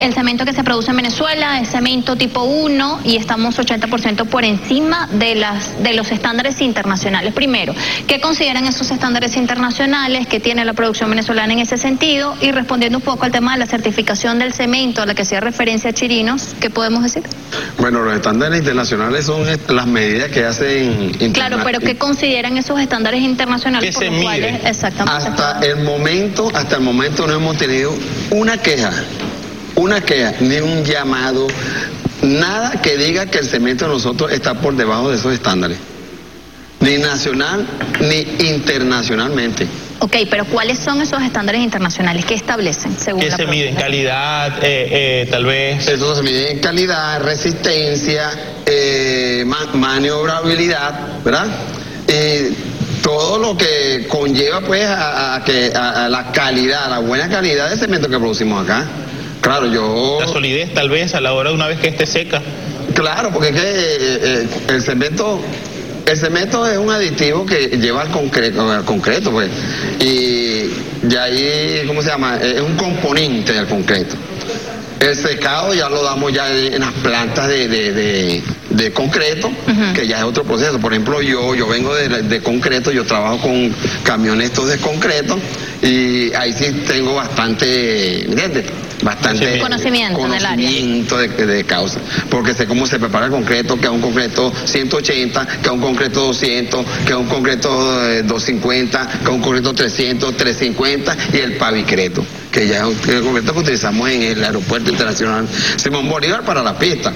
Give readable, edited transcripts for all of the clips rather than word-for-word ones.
El cemento que se produce en Venezuela es cemento tipo 1 y estamos 80% por encima de los estándares internacionales. Primero, ¿qué consideran esos estándares internacionales? ¿Qué tiene la producción venezolana en ese sentido? Y respondiendo un poco al tema de la certificación del cemento a la que hacía referencia Chirinos, ¿qué podemos decir? Bueno, los estándares internacionales son las medidas que hacen... Claro, pero ¿qué consideran esos estándares internacionales por los cuales? Exactamente. Hasta el momento no hemos tenido una queja, ni un llamado, nada que diga que el cemento de nosotros está por debajo de esos estándares, ni nacional ni internacionalmente. Ok, pero ¿cuáles son esos estándares internacionales? ¿Qué establecen según ¿Qué se mide en calidad, tal vez? Eso se mide en calidad, resistencia, maniobrabilidad, ¿verdad? Todo lo que conlleva pues a la calidad, a la buena calidad del cemento que producimos acá. Claro, la solidez tal vez a la hora de una vez que esté seca. Claro, porque es que el cemento es un aditivo que lleva al concreto, pues. Y ahí, ¿cómo se llama? Es un componente del concreto. El secado ya lo damos ya en las plantas de concreto, que ya es otro proceso. Por ejemplo, yo vengo de concreto, yo trabajo con camiones estos de concreto y ahí sí tengo bastante, ¿entiendes? Bastante conocimiento de causa, porque sé cómo se prepara el concreto, que es un concreto 180, que es un concreto 200, que es un concreto 250, que es un concreto 300, 350 y el pavicreto, que ya es el concreto que utilizamos en el aeropuerto internacional Simón Bolívar para la pista.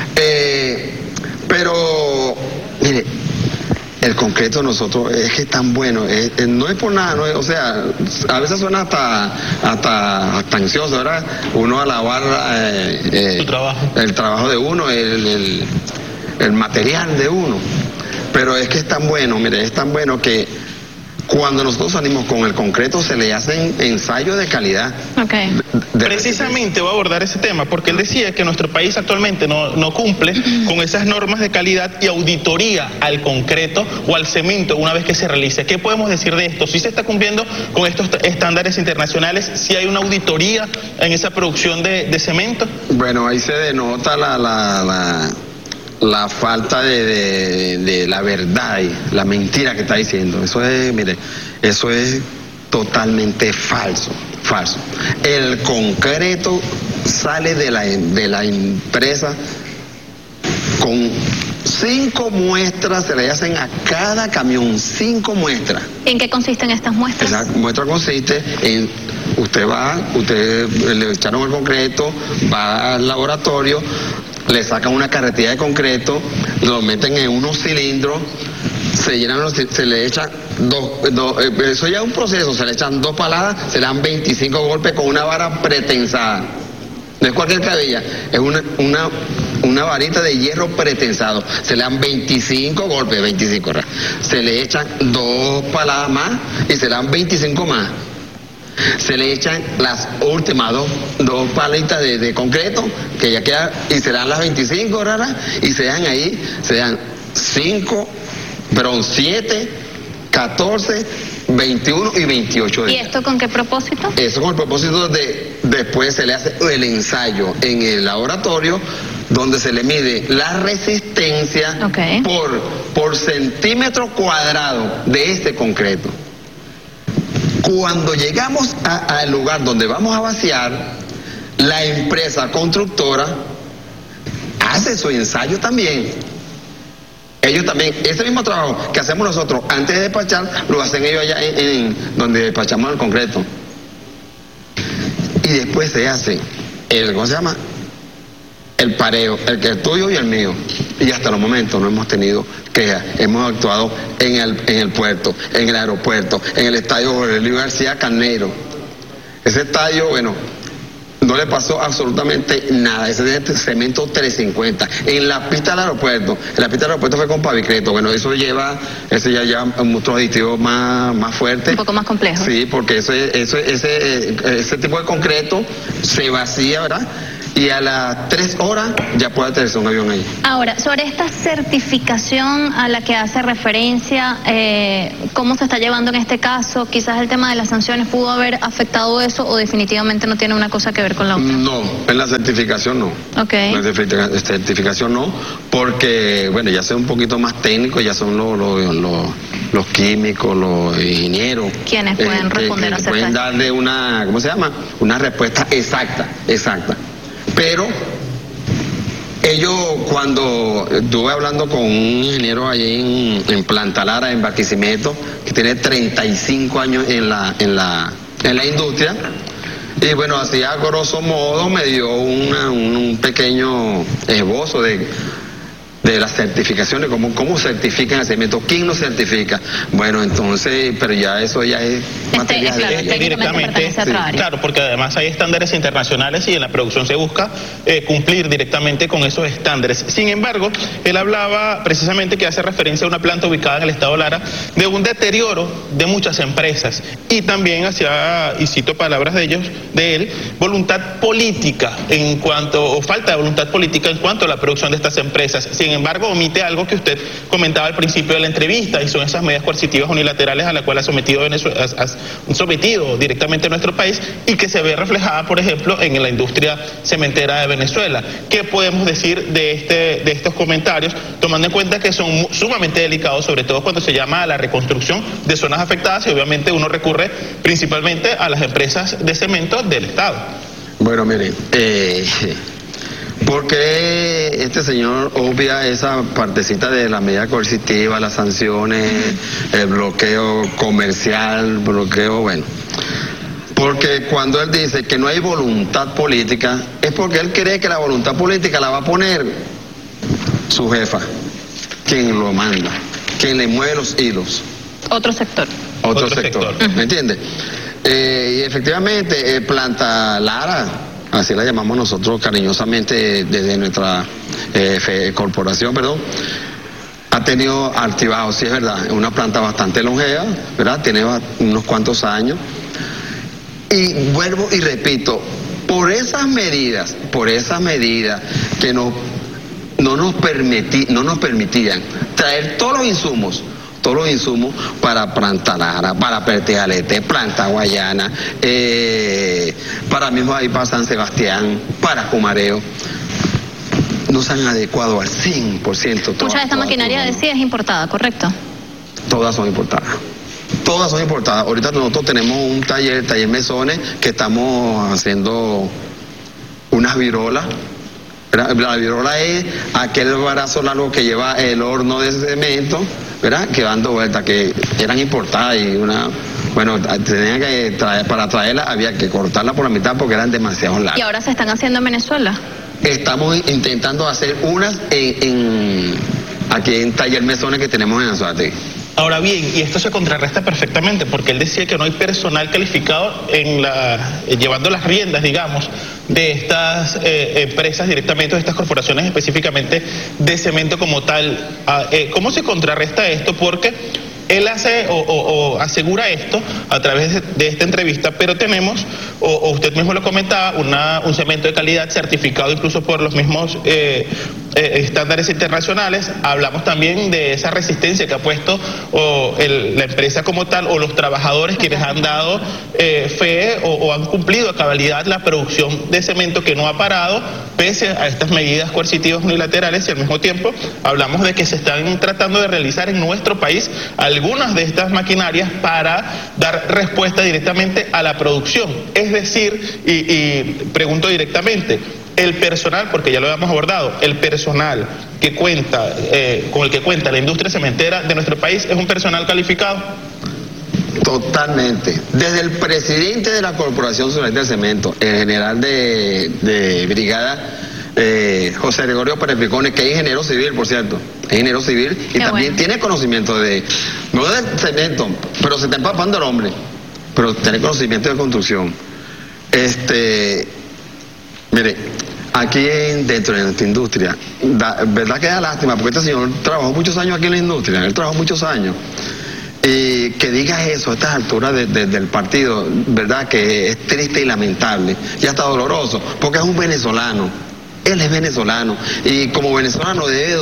Pero, mire, el concreto de nosotros es que es tan bueno, no es por nada, o sea, a veces suena hasta ansioso, ¿verdad? Uno alabar el trabajo de uno, el material de uno, pero es que es tan bueno, mire, es tan bueno que cuando nosotros salimos con el concreto se le hacen ensayos de calidad. Okay. Precisamente voy a abordar ese tema, porque él decía que nuestro país actualmente no cumple con esas normas de calidad y auditoría al concreto o al cemento una vez que se realice. ¿Qué podemos decir de esto? ¿Sí se está cumpliendo con estos estándares internacionales? ¿Sí hay una auditoría en esa producción de cemento? Bueno, ahí se denota la falta de la verdad y la mentira que está diciendo. Eso es, mire, eso es totalmente falso. El concreto sale de la empresa con 5 muestras, se le hacen a cada camión 5 muestras. ¿En qué consisten estas muestras? Esa muestra consiste en, usted le echaron el concreto, va al laboratorio, le sacan una carretilla de concreto, lo meten en unos cilindros, se le echan eso ya es un proceso, se le echan 2 paladas, se le dan 25 golpes con una vara pretensada. No es cualquier cabilla, es una varita de hierro pretensado. Se le dan 25 golpes, 25, ¿verdad? Se le echan 2 paladas más y se le dan 25 más. Se le echan las últimas dos palitas de concreto, que ya queda, y se dan las 25, ¿verdad? Y se dan ahí, se dan 7, 14, 21 y 28 días. ¿Y esto con qué propósito? Eso con el propósito de, después se le hace el ensayo en el laboratorio, donde se le mide la resistencia por centímetro cuadrado de este concreto. Cuando llegamos al lugar donde vamos a vaciar, la empresa constructora hace su ensayo también. Ellos también, ese mismo trabajo que hacemos nosotros antes de despachar, lo hacen ellos allá en donde despachamos el concreto. Y después se hace ¿cómo se llama? El pareo, el tuyo y el mío. Y hasta los momentos no hemos tenido quejas. Hemos actuado en el puerto, en el aeropuerto, en el estadio Jorge Luis García Carneiro. Ese estadio, bueno, no le pasó absolutamente nada. Ese es cemento 350. En la pista del aeropuerto, fue con pavicreto. Bueno, ese ya lleva muchos aditivos más fuertes. Un poco más complejo. Sí, porque ese tipo de concreto se vacía, ¿verdad? y a las 3 horas ya puede aterrizar un avión ahí. Ahora, sobre esta certificación a la que hace referencia, ¿cómo se está llevando en este caso? Quizás el tema de las sanciones pudo haber afectado eso, o definitivamente no tiene una cosa que ver con la otra. No, en la certificación no. Ok. En la certificación no, porque, bueno, ya sea un poquito más técnico, ya son los químicos, los ingenieros. ¿Quiénes pueden responder acerca pueden de darle una, ¿cómo se llama? Una respuesta exacta. Pero ellos, cuando estuve hablando con un ingeniero allí en Planta Lara, en Barquisimeto, que tiene 35 años en la industria, y bueno, así a grosso modo me dio un pequeño esbozo de las certificaciones, cómo certifican el cemento, quién lo certifica. Bueno, entonces, pero ya eso ya es material directamente, sí. Claro, porque además hay estándares internacionales y en la producción se busca cumplir directamente con esos estándares. Sin embargo, él hablaba precisamente, que hace referencia a una planta ubicada en el estado Lara, de un deterioro de muchas empresas, y también hacía, y cito palabras de él, voluntad política o falta de voluntad política en cuanto a la producción de estas empresas. Sin embargo, omite algo que usted comentaba al principio de la entrevista, y son esas medidas coercitivas unilaterales a las cuales ha sometido directamente a nuestro país, y que se ve reflejada, por ejemplo, en la industria cementera de Venezuela. ¿Qué podemos decir de estos comentarios, tomando en cuenta que son sumamente delicados, sobre todo cuando se llama a la reconstrucción de zonas afectadas, y obviamente uno recurre principalmente a las empresas de cemento del Estado? Bueno, miren, ¿por qué este señor obvia esa partecita de la medida coercitiva, las sanciones, el bloqueo comercial, bueno? Porque cuando él dice que no hay voluntad política, es porque él cree que la voluntad política la va a poner su jefa, quien lo manda, quien le mueve los hilos. Otro sector. Otro sector. ¿Me entiende? Y efectivamente, Planta Lara, así la llamamos nosotros cariñosamente desde nuestra corporación, ha tenido altibajos, sí es verdad, es una planta bastante longeva, ¿verdad? Tiene unos cuantos años. Y vuelvo y repito, por esas medidas que no nos permitían traer todos los insumos para Planta Lara, para Pertejalete, Planta Guayana, para mismo ahí para San Sebastián, para Cumareo, no se han adecuado al 100%. Mucha de esta maquinaria es importada, ¿correcto? Todas son importadas. Ahorita nosotros tenemos un taller Mesones, que estamos haciendo unas virolas. La virola es aquel brazo largo que lleva el horno de cemento, ¿verdad? Que dando vueltas, que eran importadas, y tenían que para traerla había que cortarla por la mitad porque eran demasiado largas. ¿Y ahora se están haciendo en Venezuela? Estamos intentando hacer unas aquí en Taller Mesones que tenemos en Anzoátegui. Ahora bien, y esto se contrarresta perfectamente, porque él decía que no hay personal calificado llevando las riendas, digamos, de estas empresas directamente, de estas corporaciones específicamente de cemento como tal. ¿Cómo se contrarresta esto? Porque él hace o asegura esto a través de esta entrevista, pero tenemos, o usted mismo lo comentaba, un cemento de calidad certificado incluso por los mismos estándares internacionales. Hablamos también de esa resistencia que ha puesto la empresa como tal, o los trabajadores quienes han dado fe o han cumplido a cabalidad la producción de cemento, que no ha parado pese a estas medidas coercitivas unilaterales. Y al mismo tiempo hablamos de que se están tratando de realizar en nuestro país algunas de estas maquinarias para dar respuesta directamente a la producción. Es decir, y pregunto directamente, el personal, porque ya lo habíamos abordado, el personal que cuenta, con el que cuenta la industria cementera de nuestro país, ¿es un personal calificado? Totalmente. Desde el presidente de la Corporación Nacional del Cemento, el general de brigada, José Gregorio Pérez Picones, que es ingeniero civil, por cierto, es ingeniero civil y también tiene conocimiento no del cemento, pero se está empapando el hombre, pero tiene conocimiento de construcción. Mire, aquí dentro de nuestra industria, verdad que da lástima, porque este señor trabajó muchos años aquí en la industria, él trabajó muchos años, que digas eso a estas alturas del partido, verdad que es triste y lamentable, y hasta doloroso, porque es un venezolano. Él es venezolano y como venezolano debe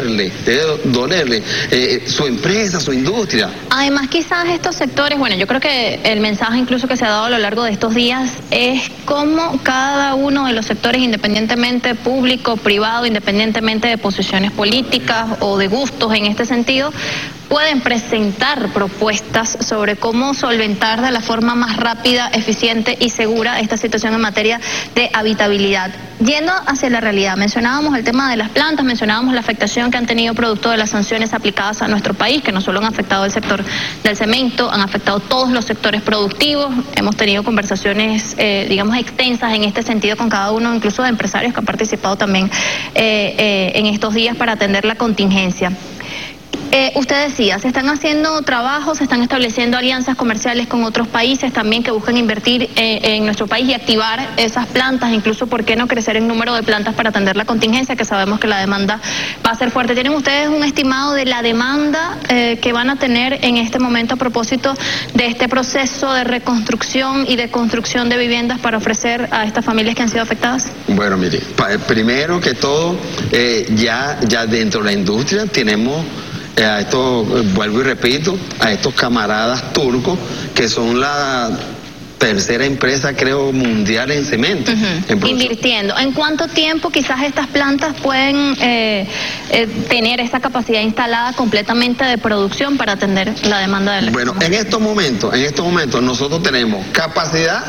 dolerle su empresa, su industria. Además, quizás estos sectores, bueno, yo creo que el mensaje incluso que se ha dado a lo largo de estos días es cómo cada uno de los sectores, independientemente público, privado, independientemente de posiciones políticas o de gustos en este sentido, pueden presentar propuestas sobre cómo solventar de la forma más rápida, eficiente y segura esta situación en materia de habitabilidad. Yendo hacia la realidad, mencionábamos el tema de las plantas, mencionábamos la afectación que han tenido producto de las sanciones aplicadas a nuestro país, que no solo han afectado el sector del cemento, han afectado todos los sectores productivos. Hemos tenido conversaciones, digamos, extensas en este sentido con cada uno, incluso de empresarios que han participado también en estos días para atender la contingencia. Usted decía, se están haciendo trabajos, se están estableciendo alianzas comerciales con otros países también que buscan invertir en nuestro país y activar esas plantas, incluso por qué no crecer en número de plantas para atender la contingencia, que sabemos que la demanda va a ser fuerte. ¿Tienen ustedes un estimado de la demanda que van a tener en este momento a propósito de este proceso de reconstrucción y de construcción de viviendas para ofrecer a estas familias que han sido afectadas? Bueno, mire, primero que todo, ya dentro de la industria tenemos a esto, vuelvo y repito, a estos camaradas turcos que son la tercera empresa, creo, mundial en cemento. Invirtiendo. ¿En cuánto tiempo quizás estas plantas pueden tener esa capacidad instalada completamente de producción para atender la demanda de la Bueno, en estos momentos nosotros tenemos capacidad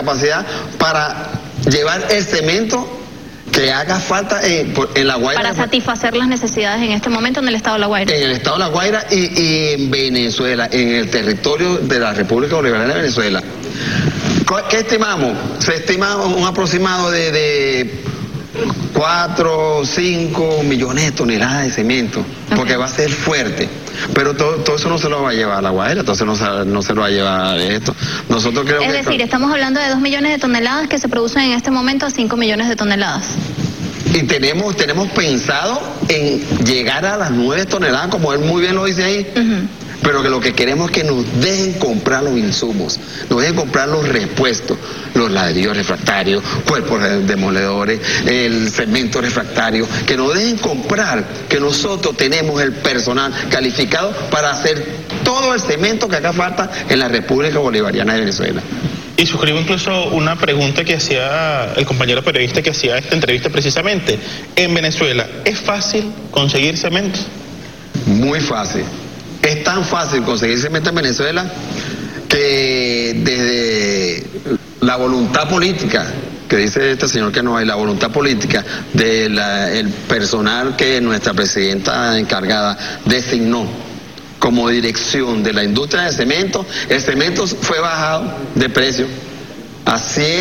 para llevar el cemento que haga falta en La Guaira. Para satisfacer las necesidades en este momento en el estado de La Guaira. En el estado de La Guaira y en Venezuela, en el territorio de la República Bolivariana de Venezuela. ¿Qué estimamos? Se estima un aproximado de 4 o 5 millones de toneladas de cemento, porque va a ser fuerte. Pero todo eso no se lo va a llevar a La Guaira, entonces no se lo va a llevar esto. Nosotros creo es decir, estamos hablando de 2 millones de toneladas que se producen en este momento a 5 millones de toneladas. Y tenemos pensado en llegar a las 9 toneladas, como él muy bien lo dice ahí. Pero que lo que queremos es que nos dejen comprar los insumos, nos dejen comprar los repuestos, los ladrillos refractarios, cuerpos demoledores, el cemento refractario, que nos dejen comprar, que nosotros tenemos el personal calificado para hacer todo el cemento que haga falta en la República Bolivariana de Venezuela. Y suscribo incluso una pregunta que hacía el compañero periodista que hacía esta entrevista precisamente. En Venezuela, ¿es fácil conseguir cemento? Muy fácil. Es tan fácil conseguir cemento en Venezuela que desde la voluntad política, que dice este señor que no hay, la voluntad política del personal que nuestra presidenta encargada designó como dirección de la industria del cemento, el cemento fue bajado de precio a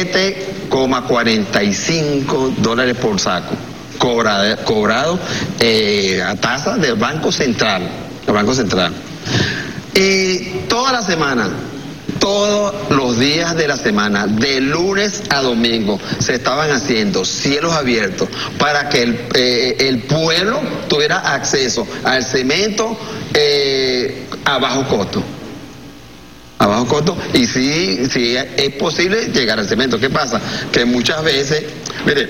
$7,45 por saco, cobrado a tasa del Banco Central. El Banco Central. Y toda la semana, todos los días de la semana, de lunes a domingo, se estaban haciendo cielos abiertos para que el pueblo tuviera acceso al cemento a bajo costo. A bajo costo, y sí es posible llegar al cemento. ¿Qué pasa? Que muchas veces, mire,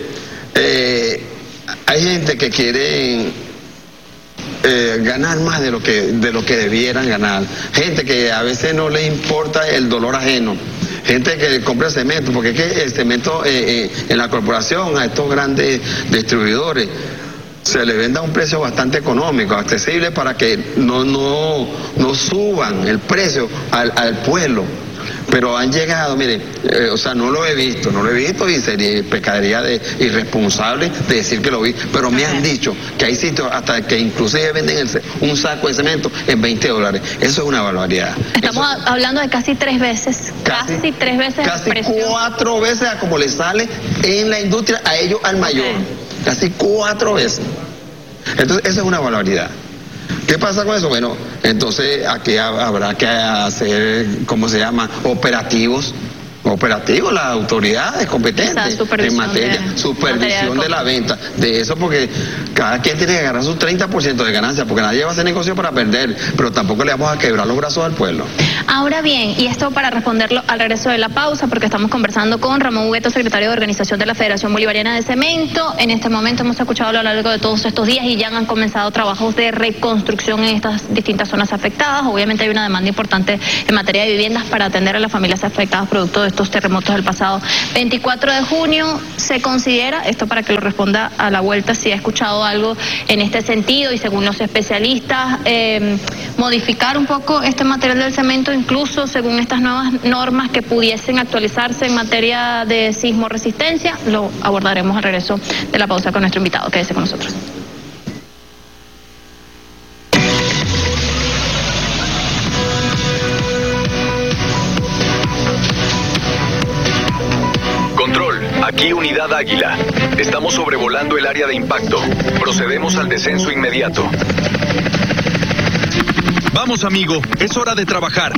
hay gente que quiere ganar más de lo que debieran ganar, gente que a veces no le importa el dolor ajeno, gente que compra cemento, porque es que el cemento en la corporación a estos grandes distribuidores se le vende a un precio bastante económico, accesible, para que no suban el precio al pueblo. Pero han llegado, mire, o sea, no lo he visto y sería pecadería de irresponsable de decir que lo vi, pero me han dicho que hay sitios hasta que inclusive venden un saco de cemento en $20. Eso es una barbaridad. Estamos hablando de casi 3 veces, casi 3 veces casi el precio. 4 veces a como le sale en la industria a ellos al mayor, casi 4 veces. Entonces, eso es una barbaridad. ¿Qué pasa con eso? Bueno, entonces aquí habrá que hacer, ¿cómo se llama? Operativos operativo, las autoridades competentes en materia supervisión de la venta de eso, porque cada quien tiene que ganar su 30% de ganancia, porque nadie va a hacer negocio para perder, pero tampoco le vamos a quebrar los brazos al pueblo. Ahora bien, y esto para responderlo al regreso de la pausa, porque estamos conversando con Ramón Hugueto, secretario de Organización de la Federación Bolivariana de Cemento. En este momento hemos escuchado a lo largo de todos estos días y ya han comenzado trabajos de reconstrucción en estas distintas zonas afectadas. Obviamente hay una demanda importante en materia de viviendas para atender a las familias afectadas producto de estos terremotos del pasado 24 de junio. ¿Se considera, esto para que lo responda a la vuelta, si ha escuchado algo en este sentido y según los especialistas, modificar un poco este material del cemento, incluso según estas nuevas normas que pudiesen actualizarse en materia de sismo resistencia? Lo abordaremos al regreso de la pausa con nuestro invitado. Quédese con nosotros. Aquí Unidad Águila. Estamos sobrevolando el área de impacto. Procedemos al descenso inmediato. Vamos, amigo. Es hora de trabajar.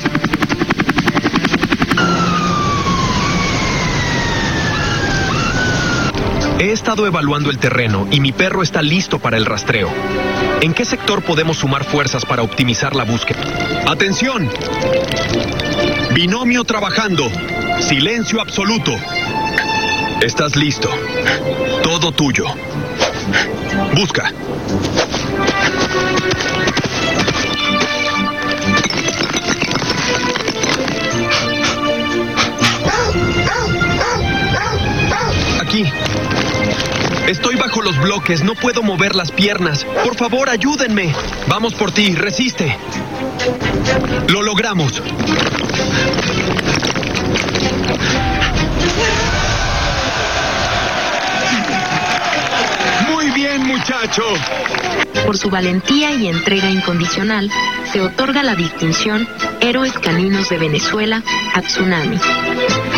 He estado evaluando el terreno y mi perro está listo para el rastreo. ¿En qué sector podemos sumar fuerzas para optimizar la búsqueda? ¡Atención! Binomio trabajando. Silencio absoluto. Estás listo. Todo tuyo. Busca. Aquí. Estoy bajo los bloques, no puedo mover las piernas. Por favor, ayúdenme. Vamos por ti, resiste. Lo logramos. Muy bien, muchacho. Por su valentía y entrega incondicional, se otorga la distinción Héroes Caninos de Venezuela a Tsunami.